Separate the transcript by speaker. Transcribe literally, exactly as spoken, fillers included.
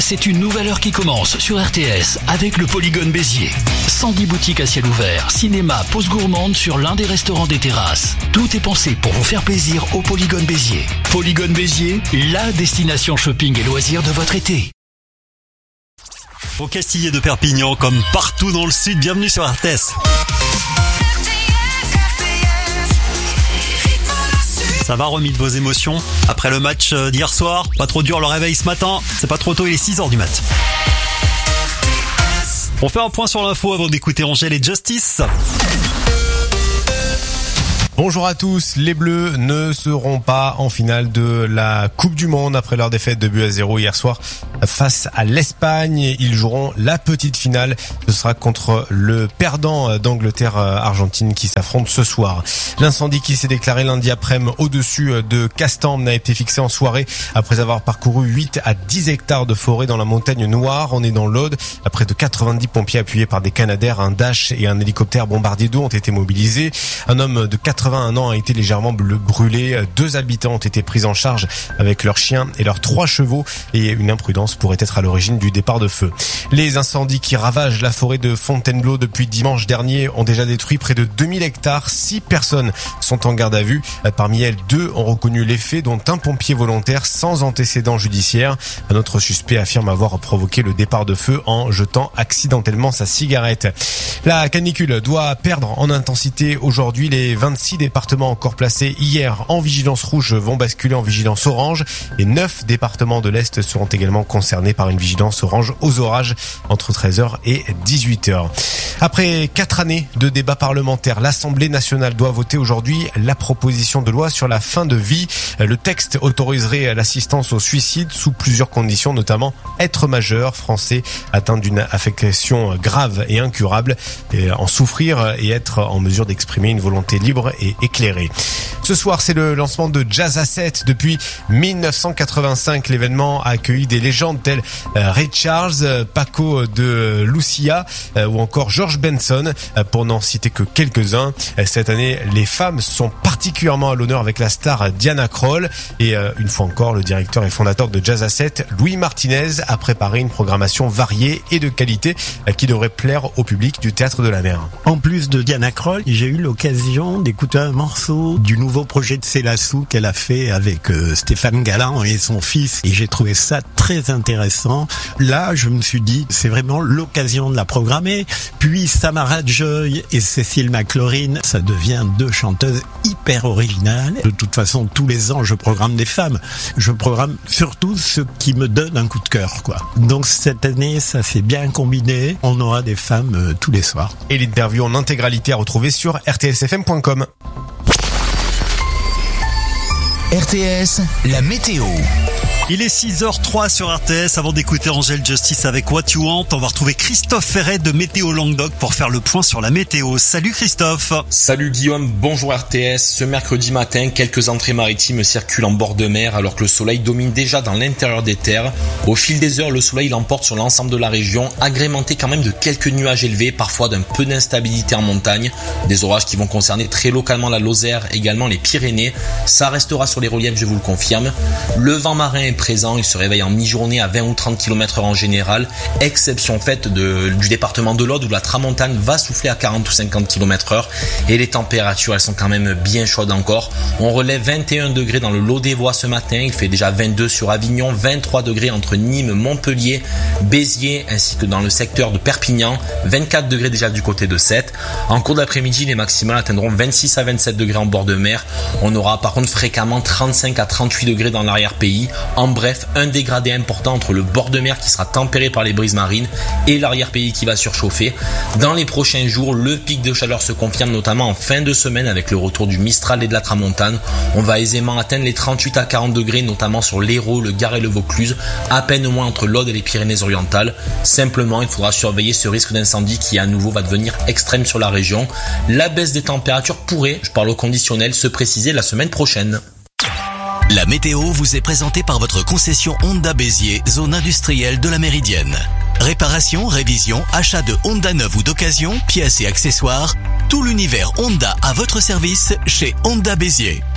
Speaker 1: c'est une nouvelle heure qui commence sur R T S avec le Polygone Béziers. cent dix boutiques à ciel ouvert, cinéma, pause gourmande sur l'un des restaurants des terrasses. Tout est pensé pour vous faire plaisir au Polygone Béziers. Polygone Béziers, la destination shopping et loisirs de votre été.
Speaker 2: Au Castillet de Perpignan, comme partout dans le sud, bienvenue sur R T S. Ça va, remis de vos émotions après le match d'hier soir? Pas trop dur le réveil ce matin? C'est pas trop tôt, il est six heures du mat. On fait un point sur l'info avant d'écouter Angèle et Justice.
Speaker 3: Bonjour à tous, les Bleus ne seront pas en finale de la Coupe du Monde après leur défaite de but à zéro hier soir face à l'Espagne. Ils joueront la petite finale, ce sera contre le perdant d'Angleterre-Argentine qui s'affronte ce soir. L'incendie qui s'est déclaré lundi après-midi au-dessus de Castembre a été fixé en soirée après avoir parcouru huit à dix hectares de forêt dans la montagne Noire. On est dans l'Aude. Près de quatre-vingt-dix pompiers appuyés par des Canadair, un Dash et un hélicoptère bombardier d'eau ont été mobilisés. Un homme de quatre-vingt-un ans a été légèrement brûlé. Deux habitants ont été pris en charge avec leurs chiens et leurs trois chevaux et une imprudence pourrait être à l'origine du départ de feu. Les incendies qui ravagent la forêt de Fontainebleau depuis dimanche dernier ont déjà détruit près de deux mille hectares. Six personnes sont en garde à vue. Parmi elles, deux ont reconnu les faits, dont un pompier volontaire sans antécédent judiciaire. Un autre suspect affirme avoir provoqué le départ de feu en jetant accidentellement sa cigarette. La canicule doit perdre en intensité aujourd'hui. Les vingt-six départements encore placés hier en vigilance rouge vont basculer en vigilance orange. Les neuf départements de l'Est seront également concernés par une vigilance orange aux orages entre treize heures et dix-huit heures. Après quatre années de débat parlementaire, l'Assemblée nationale doit voter aujourd'hui la proposition de loi sur la fin de vie. Le texte autoriserait l'assistance au suicide sous plusieurs conditions, notamment être majeur, français, atteint d'une affection grave et incurable, et en souffrir et être en mesure d'exprimer une volonté libre et éclairée. Ce soir, c'est le lancement de Jazz à sept. Depuis mille neuf cent quatre-vingt-cinq, l'événement a accueilli des légendes telles Ray Charles, Paco de Lucia ou encore George Benson, pour n'en citer que quelques-uns. Cette année, les femmes sont particulièrement à l'honneur avec la star Diana Krall. Et une fois encore, le directeur et fondateur de Jazz à sept, Louis Martinez, a préparé une programmation variée et de qualité qui devrait plaire au public du Théâtre de la Mer.
Speaker 4: En plus de Diana Krall, j'ai eu l'occasion d'écouter un morceau du nouveau projet de Célassou qu'elle a fait avec euh, Stéphane Galland et son fils, et j'ai trouvé ça très intéressant. Là, je me suis dit, c'est vraiment l'occasion de la programmer. Puis Samara Joy et Cécile McLaurin, ça devient deux chanteuses hyper originales. De toute façon, tous les ans, je programme des femmes. Je programme surtout ce qui me donne un coup de cœur, quoi. Donc cette année, ça s'est bien combiné. On aura des femmes euh, tous les soirs.
Speaker 3: Et l'interview en intégralité à retrouver sur r t s f m point com.
Speaker 1: R T S, la météo.
Speaker 2: Il est six heures trois sur R T S. Avant d'écouter Angèle Justice avec What You Want, on va retrouver Christophe Ferret de Météo Languedoc pour faire le point sur la météo. Salut Christophe.
Speaker 5: Salut Guillaume, bonjour R T S. Ce mercredi matin, quelques entrées maritimes circulent en bord de mer alors que le soleil domine déjà dans l'intérieur des terres. Au fil des heures, le soleil l'emporte sur l'ensemble de la région, agrémenté quand même de quelques nuages élevés, parfois d'un peu d'instabilité en montagne. Des orages qui vont concerner très localement la Lozère, également les Pyrénées. Ça restera sur les reliefs, je vous le confirme. Le vent marin est présent, il se réveille en mi-journée à vingt ou trente kilomètres heure en général, exception faite de, du département de l'Aude où la tramontane va souffler à quarante ou cinquante kilomètres heure et les températures elles sont quand même bien chaudes encore. On relève vingt et un degrés dans le Lot-des-Voies ce matin, il fait déjà vingt-deux sur Avignon, vingt-trois degrés entre Nîmes, Montpellier, Béziers ainsi que dans le secteur de Perpignan, vingt-quatre degrés déjà du côté de Sète. En cours d'après-midi, les maximales atteindront vingt-six à vingt-sept degrés en bord de mer. On aura par contre fréquemment trente-cinq à trente-huit degrés dans l'arrière-pays. En bref, un dégradé important entre le bord de mer qui sera tempéré par les brises marines et l'arrière-pays qui va surchauffer. Dans les prochains jours, le pic de chaleur se confirme notamment en fin de semaine avec le retour du Mistral et de la Tramontane. On va aisément atteindre les trente-huit à quarante degrés, notamment sur l'Hérault, le Gard et le Vaucluse, à peine moins entre l'Aude et les Pyrénées-Orientales. Simplement, il faudra surveiller ce risque d'incendie qui à nouveau va devenir extrême sur la région. La baisse des températures pourrait, je parle au conditionnel, se préciser la semaine prochaine.
Speaker 1: La météo vous est présentée par votre concession Honda Béziers, zone industrielle de la Méridienne. Réparation, révision, achat de Honda neuf ou d'occasion, pièces et accessoires, tout l'univers Honda à votre service chez Honda Béziers.